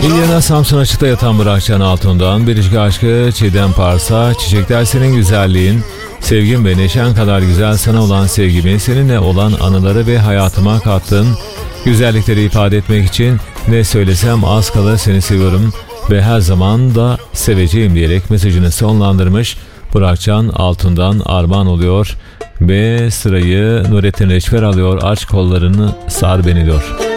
İlyana Samsun Açık'ta yatan Burakcan Altun'dan Biricik Aşkı Çiğdem Parsa. Çiçekler senin güzelliğin, sevgin ve neşen kadar güzel sana olan sevgimi, seninle olan anıları ve hayatıma kattın. Güzellikleri ifade etmek için ne söylesem az kalır, seni seviyorum ve her zaman da seveceğim diyerek mesajını sonlandırmış. Burakcan Altun'dan armağan oluyor ve sırayı Nurettin Reçber alıyor. Aç kollarını sar beni diyor.